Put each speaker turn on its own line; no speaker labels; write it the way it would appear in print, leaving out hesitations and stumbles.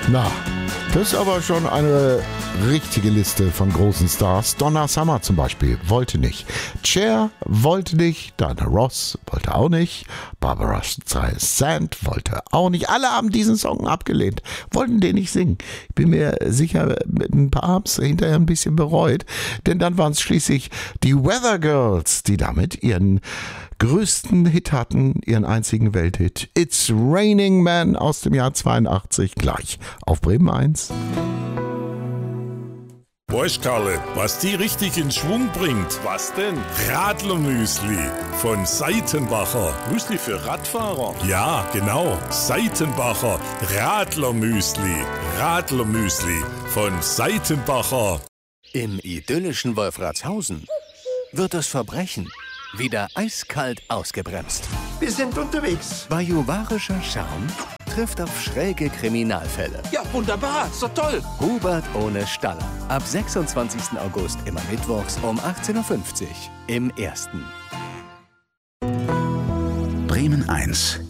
Na, das ist aber schon eine richtige Liste von großen Stars. Donna Summer zum Beispiel wollte nicht. Cher wollte nicht. Diana Ross wollte auch nicht. Barbara Streisand wollte auch nicht. Alle haben diesen Song abgelehnt. Wollten den nicht singen. Ich bin mir sicher, mit ein paar haben es hinterher ein bisschen bereut. Denn dann waren es schließlich die Weather Girls, die damit ihren größten Hit hatten, ihren einzigen Welthit. It's Raining Man aus dem Jahr 82, gleich auf Bremen 1.
Weißt Karle, was die richtig in Schwung bringt?
Was denn?
Radlermüsli von Seitenbacher.
Müsli für Radfahrer?
Ja, genau. Seitenbacher Radlermüsli. Radlermüsli von Seitenbacher.
Im idyllischen Wolfratshausen wird das Verbrechen wieder eiskalt ausgebremst.
Wir sind unterwegs.
Bajuwarischer Charme trifft auf schräge Kriminalfälle.
Ja, wunderbar, so toll.
Hubert ohne Staller. Ab 26. August immer mittwochs um 18.50 Uhr im Ersten.
Bremen 1.